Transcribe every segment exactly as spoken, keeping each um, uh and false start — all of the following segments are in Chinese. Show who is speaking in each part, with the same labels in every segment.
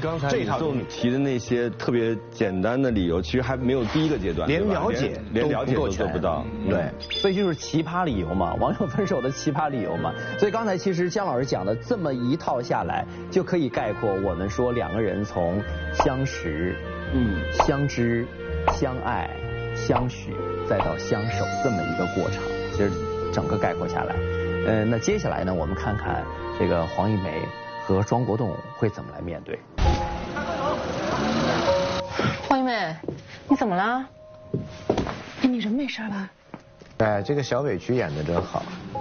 Speaker 1: 刚才李栋提的那些特别简单的理由，其实还没有第一个阶段，
Speaker 2: 连了解
Speaker 1: 连了解都做不到。
Speaker 2: 对，
Speaker 3: 所以就是奇葩理由嘛，网友分手的奇葩理由嘛。所以刚才其实姜老师讲的这么一套下来，就可以概括我们说两个人从相识、嗯、相知、相爱、相许，再到相守这么一个过程。其实整个概括下来，呃，那接下来呢，我们看看这个黄一梅和庄国栋会怎么来面对。
Speaker 4: 黄一梅，你怎么了？哎，你人没事吧？
Speaker 2: 哎，这个小委屈演得真好。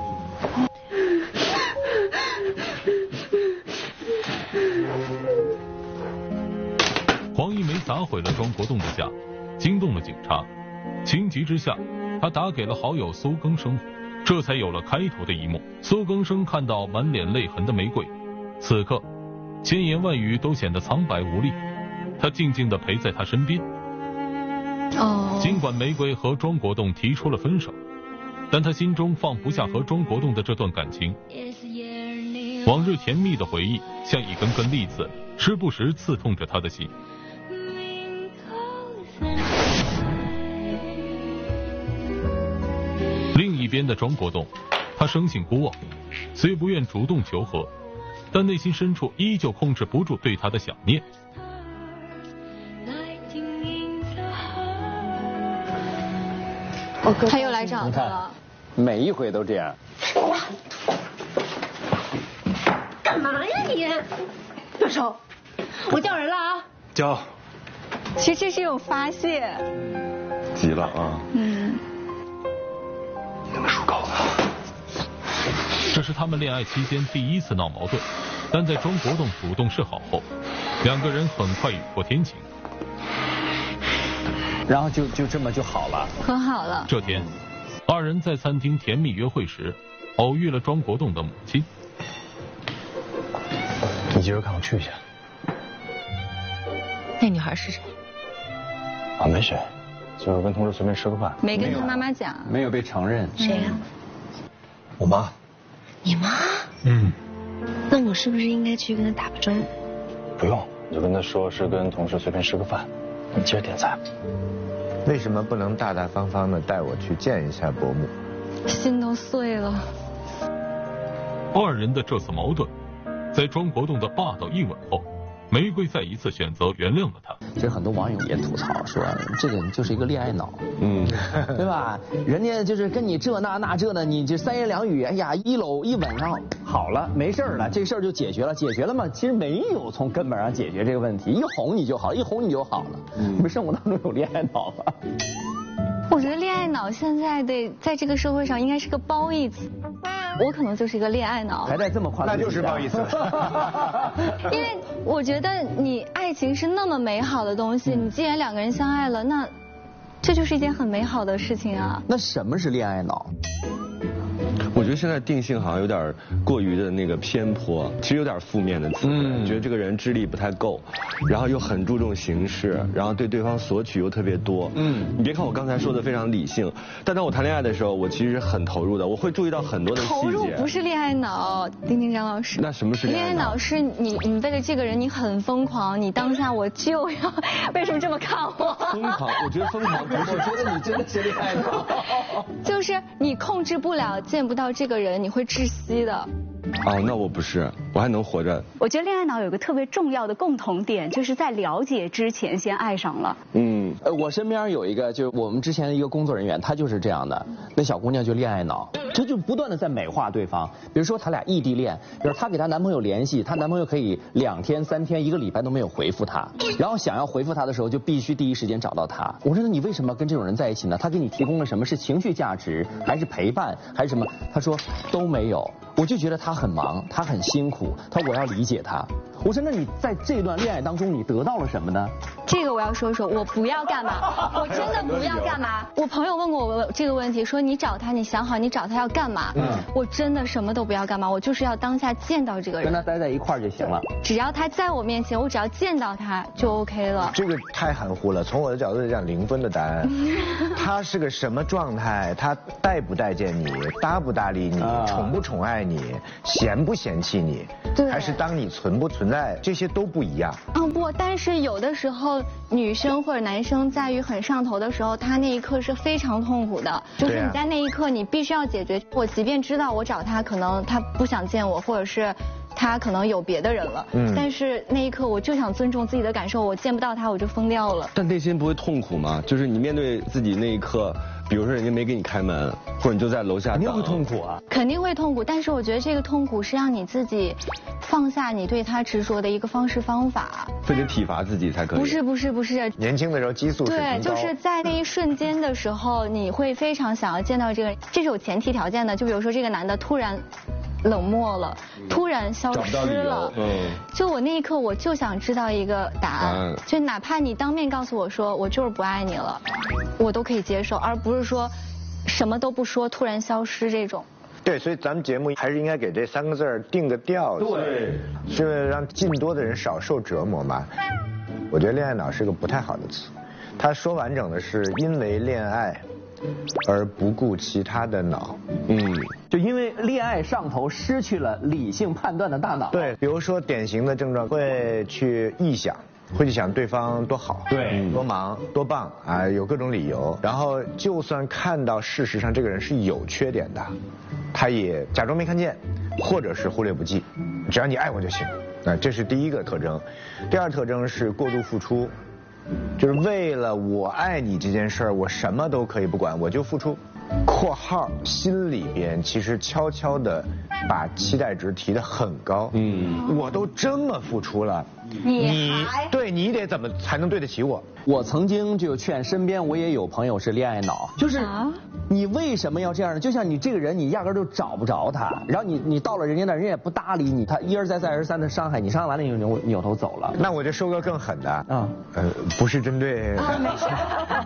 Speaker 5: 黄一梅砸毁了庄国栋的家，惊动了警察。情急之下，他打给了好友苏更生，这才有了开头的一幕。苏更生看到满脸泪痕的玫瑰，此刻千言万语都显得苍白无力。他静静地陪在他身边。
Speaker 4: 哦。
Speaker 5: 尽管玫瑰和庄国栋提出了分手，但他心中放不下和庄国栋的这段感情。往日甜蜜的回忆像一根根利刺，时不时刺痛着他的心。另一边的庄国栋，他生性孤傲，虽不愿主动求和，但内心深处依旧控制不住对他的想念。
Speaker 4: 他又来找他了，
Speaker 3: 每一回都这样。
Speaker 6: 干嘛呀你？住手！我叫人了啊！
Speaker 1: 叫。
Speaker 4: 其实这是一种发泄。
Speaker 1: 急了啊。嗯。
Speaker 7: 你们属狗的。
Speaker 5: 这是他们恋爱期间第一次闹矛盾，但在庄国栋主动示好后，两个人很快雨过天晴。
Speaker 3: 然后就就这么就好了，
Speaker 4: 和好了。
Speaker 5: 这天，二人在餐厅甜蜜约会时，偶遇了庄国栋的母亲。
Speaker 7: 你今儿看我去一下。
Speaker 4: 那女孩是谁？
Speaker 7: 啊，没谁，就是跟同事随便吃个饭。
Speaker 4: 没跟他妈妈讲。
Speaker 3: 没有被承认。
Speaker 6: 谁呀？
Speaker 7: 我妈。
Speaker 6: 你妈？
Speaker 7: 嗯。
Speaker 6: 那我是不是应该去跟她打个招呼？
Speaker 7: 不用，你就跟她说是跟同事随便吃个饭。你接着点菜。
Speaker 2: 为什么不能大大方方的带我去见一下伯母？
Speaker 4: 心都碎了。
Speaker 5: 二人的这次矛盾，在庄国栋的霸道一吻后，玫瑰再一次选择原谅了他。
Speaker 3: 其实很多网友也吐槽说，这个人就是一个恋爱脑，嗯，对吧？人家就是跟你这那那这的，你这三言两语，哎呀，一搂一吻上好了，没事了，这事儿就解决了，解决了吗？其实没有从根本上解决这个问题，一哄你就好，一哄你就好了。你们生活当中有恋爱脑吗？
Speaker 4: 我觉得恋爱脑现在的在这个社会上应该是个褒义词。我可能就是一个恋爱脑，
Speaker 3: 还在这么夸，
Speaker 2: 那就是不好意思。
Speaker 4: 因为我觉得你爱情是那么美好的东西，你既然两个人相爱了，那这就是一件很美好的事情啊。
Speaker 3: 那什么是恋爱脑？
Speaker 1: 我觉得现在定性好像有点过于的那个偏颇，其实有点负面的词，嗯，觉得这个人智力不太够，然后又很注重形式，然后对对方索取又特别多，嗯，你别看我刚才说的非常理性，但当我谈恋爱的时候，我其实很投入的，我会注意到很多的细节。
Speaker 4: 投入不是恋爱脑，丁丁张老师。
Speaker 1: 那什么是恋爱脑？
Speaker 4: 恋爱脑是你，你为了这个人你很疯狂，你当下我就要，为什么这么看我？
Speaker 1: 疯狂，我觉得疯狂不是，
Speaker 3: 我觉得你真的是恋爱脑。
Speaker 4: 就是你控制不了，见不到这个人，你会窒息的。
Speaker 1: 哦，那我不是，我还能活着。
Speaker 8: 我觉得恋爱脑有个特别重要的共同点，就是在了解之前先爱上了。
Speaker 3: 嗯，呃，我身边有一个，就是我们之前的一个工作人员，他就是这样的。那小姑娘就恋爱脑，她就不断的在美化对方。比如说他俩异地恋，比如她给她男朋友联系，她男朋友可以两天、三天、一个礼拜都没有回复她，然后想要回复她的时候，就必须第一时间找到她。我说那你为什么跟这种人在一起呢？他给你提供了什么？是情绪价值，还是陪伴，还是什么？他说都没有。我就觉得他很忙，他很辛苦，他我要理解他。我说那你在这段恋爱当中你得到了什么呢？
Speaker 4: 这个我要说说，我不要干嘛，我真的不要干嘛。我朋友问过我这个问题，说你找他，你想好你找他要干嘛？嗯，我真的什么都不要干嘛，我就是要当下见到这个人，
Speaker 3: 跟他待在一块儿就行了。
Speaker 4: 只要他在我面前，我只要见到他就 OK 了。
Speaker 2: 这个太含糊了，从我的角度来讲，零分的答案。他是个什么状态？他待不待见你？搭不搭理你？宠不宠爱爱你，嫌不嫌弃你，
Speaker 4: 对，
Speaker 2: 还是当你存不存在，这些都不一样。
Speaker 4: 嗯，不，但是有的时候女生或者男生在于很上头的时候，他那一刻是非常痛苦的，就是你在那一刻你必须要解决。我即便知道我找他可能他不想见我，或者是他可能有别的人了，嗯，但是那一刻我就想尊重自己的感受，我见不到他我就疯掉了。
Speaker 1: 但内心不会痛苦吗？就是你面对自己那一刻，比如说人家没给你开门，或者你就在楼下，
Speaker 3: 肯定会痛苦啊，
Speaker 4: 肯定会痛苦。但是我觉得这个痛苦是让你自己放下你对他执着的一个方式方法。
Speaker 1: 非得体罚自己才可以？
Speaker 4: 不是不是不是，
Speaker 2: 年轻的时候激素是
Speaker 4: 对，就是在那一瞬间的时候，你会非常想要见到这个人，这是有前提条件的。就比如说这个男的突然冷漠了，突然消失了，嗯，就我那一刻我就想知道一个答案，嗯、就哪怕你当面告诉我说我就是不爱你了，我都可以接受，而不是说什么都不说突然消失这种。
Speaker 2: 对，所以咱们节目还是应该给这三个字儿定个调子，
Speaker 3: 对，
Speaker 2: 是为了让尽多的人少受折磨嘛。我觉得恋爱脑是个不太好的词，他说完整的是因为恋爱而不顾其他的脑，
Speaker 3: 嗯，就因为恋爱上头失去了理性判断的大脑。
Speaker 2: 对，比如说典型的症状会去臆想。会去想对方多好，
Speaker 3: 对，
Speaker 2: 多忙，多棒啊，有各种理由。然后就算看到事实上这个人是有缺点的，他也假装没看见，或者是忽略不计。只要你爱我就行。啊，这是第一个特征。第二特征是过度付出，就是为了我爱你这件事儿，我什么都可以不管，我就付出。括号心里边其实悄悄的把期待值提得很高，嗯，我都这么付出了，
Speaker 4: 你
Speaker 2: 对你得怎么才能对得起我？
Speaker 3: 我曾经就劝身边我也有朋友是恋爱脑，就是你为什么要这样呢？就像你这个人你压根就找不着他，然后你你到了人家那，人家也不搭理你，他一而再再而三的伤害你，伤害完了你就扭扭头走了。
Speaker 2: 那我就说个更狠的，啊、
Speaker 3: 嗯，
Speaker 2: 呃，不是针对，
Speaker 4: 啊，没事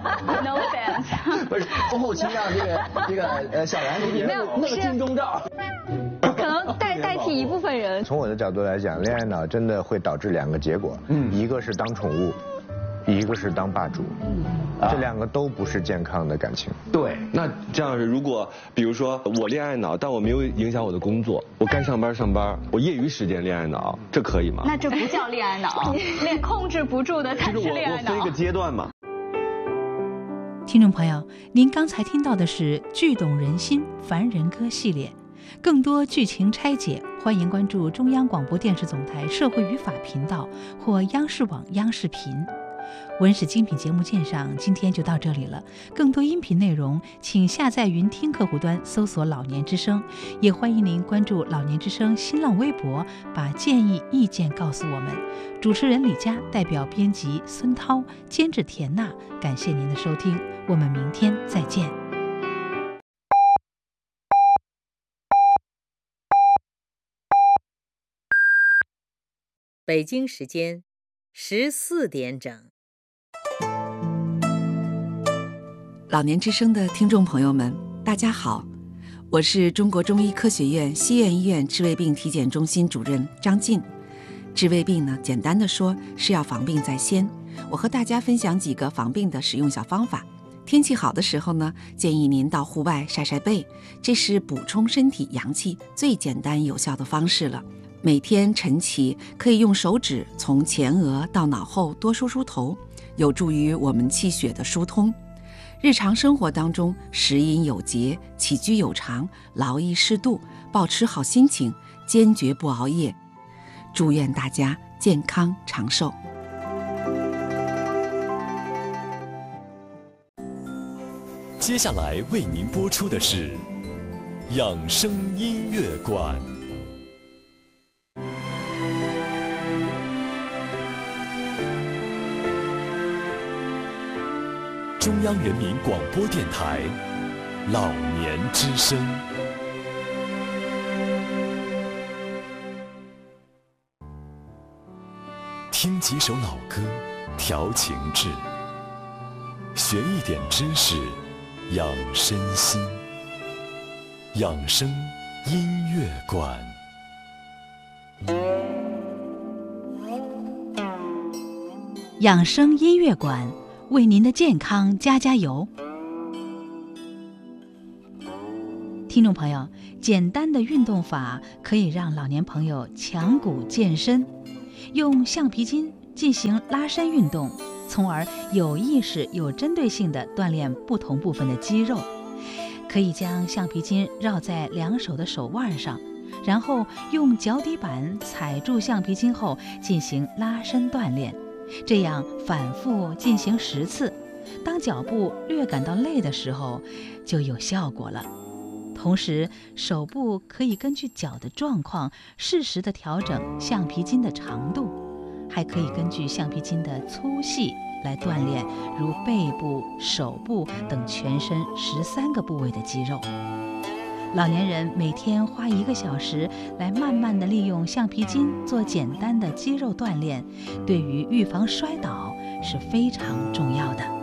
Speaker 4: ，no offense，
Speaker 3: 不是，后期让这个这个呃小杨给你弄弄个金钟罩，
Speaker 4: 可能代代替一部分人。
Speaker 2: 从我的角度来讲，恋爱脑真的会导致两个结果，嗯，一个是当宠物。一个是当霸主，嗯，这两个都不是健康的感情。
Speaker 1: 对，那这样是，如果比如说我恋爱脑，但我没有影响我的工作，我该上班上班，我业余时间恋爱脑，这可以吗？
Speaker 8: 那这不叫恋爱脑，恋控制不住的才是恋爱脑。
Speaker 1: 我分一个阶段嘛。
Speaker 9: 听众朋友，您刚才听到的是剧动人心凡人歌系列，更多剧情拆解，欢迎关注中央广播电视总台社会与法频道或央视网央视频。文史精品节目鉴赏今天就到这里了，更多音频内容请下载云听客户端搜索老年之声，也欢迎您关注老年之声新浪微博，把建议意见告诉我们。主持人李佳代表编辑孙涛，监制田娜，感谢您的收听，我们明天再见。
Speaker 10: 北京时间十四点整。
Speaker 11: 老年之声的听众朋友们，大家好，我是中国中医科学院西苑医院治胃病体检中心主任张晋。治胃病呢，简单的说是要防病在先。我和大家分享几个防病的使用小方法。天气好的时候呢，建议您到户外晒晒背，这是补充身体阳气最简单有效的方式了。每天晨起可以用手指从前额到脑后多梳梳头，有助于我们气血的疏通。日常生活当中，食饮有节，起居有常，劳逸适度，保持好心情，坚决不熬夜。祝愿大家健康长寿。
Speaker 12: 接下来为您播出的是养生音乐馆。中央人民广播电台老年之声。听几首老歌，调情志，学一点知识，养身心。养生音乐馆。
Speaker 9: 养生音乐馆为您的健康加加油。 听众朋友，简单的运动法可以让老年朋友强骨健身，用橡皮筋进行拉伸运动，从而有意识、有针对性地锻炼不同部分的肌肉。可以将橡皮筋绕在两手的手腕上，然后用脚底板踩住橡皮筋后进行拉伸锻炼，这样反复进行十次，当脚部略感到累的时候就有效果了。同时，手部可以根据脚的状况适时地调整橡皮筋的长度，还可以根据橡皮筋的粗细来锻炼如背部、手部等全身十三个部位的肌肉。老年人每天花一个小时来慢慢地利用橡皮筋做简单的肌肉锻炼，对于预防摔倒是非常重要的。